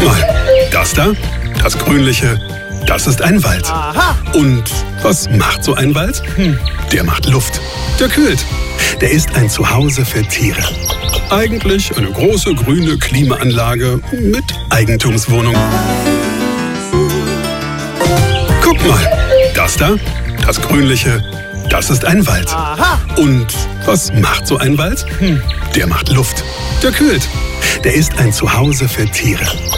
Guck mal, das da, das Grünliche, das ist ein Wald. Aha. Und was macht so ein Wald? Der macht Luft, der kühlt. Der ist ein Zuhause für Tiere. Eigentlich eine große grüne Klimaanlage mit Eigentumswohnung. Guck mal, das da, das Grünliche, das ist ein Wald. Aha. Und was macht so ein Wald? Der macht Luft, der kühlt. Der ist ein Zuhause für Tiere.